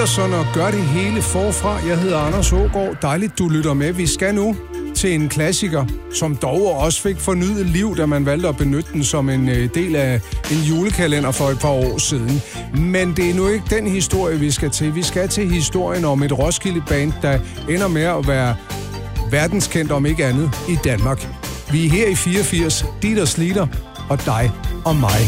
Andersson og gør det hele forfra. Jeg hedder Anders Aagaard. Dejligt, du lytter med. Vi skal nu til en klassiker, som dog også fik fornyet liv, da man valgte at benytte den som en del af en julekalender for et par år siden. Men det er nu ikke den historie, vi skal til. Vi skal til historien om et Roskilde-band, der ender med at være verdenskendt, om ikke andet, i Danmark. Vi er her i 84, Dit og Slitter, og dig og mig.